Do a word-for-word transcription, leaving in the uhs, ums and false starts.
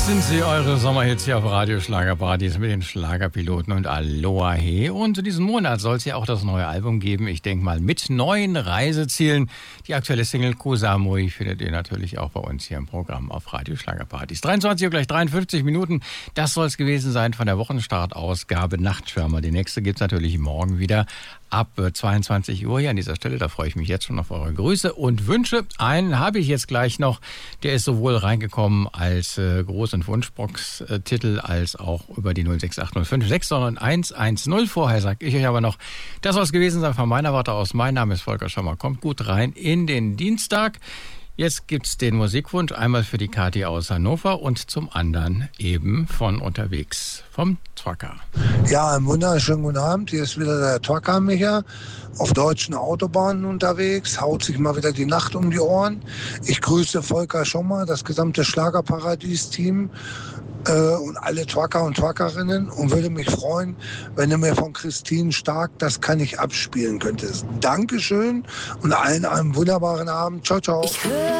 Das sind sie, eure Sommerhits hier auf Radio Schlagerparadies mit den Schlagerpiloten und Aloha He. Und diesen Monat soll es ja auch das neue Album geben. Ich denke mal mit neuen Reisezielen. Die aktuelle Single Koh Samui findet ihr natürlich auch bei uns hier im Programm auf Radio Schlagerparadies. dreiundzwanzig Uhr gleich dreiundfünfzig Minuten. Das soll es gewesen sein von der Wochenstartausgabe Nachtschwärmer. Die nächste gibt es natürlich morgen wieder ab zweiundzwanzig Uhr hier an dieser Stelle. Da freue ich mich jetzt schon auf eure Grüße und Wünsche. Einen habe ich jetzt gleich noch. Der ist sowohl reingekommen als äh, Groß- und Wunschbox-Titel als auch über die null sechs acht null fünf sechs neun eins eins null. Vorher sage ich euch aber noch, das soll es gewesen sein von meiner Warte aus. Mein Name ist Volker Schommer. Kommt gut rein in den Dienstag. Jetzt gibt's den Musikwunsch einmal für die Kathi aus Hannover und zum anderen eben von unterwegs vom Twacker. Ja, einen wunderschönen guten Abend. Hier ist wieder der Twacker Micha auf deutschen Autobahnen unterwegs. Haut sich mal wieder die Nacht um die Ohren. Ich grüße Volker Schommer, das gesamte Schlagerparadies-Team äh, und alle Twacker und Twackerinnen und würde mich freuen, wenn ihr mir von Christine Stark Das kann ich abspielen könntest. Dankeschön und allen einen wunderbaren Abend. Ciao, ciao.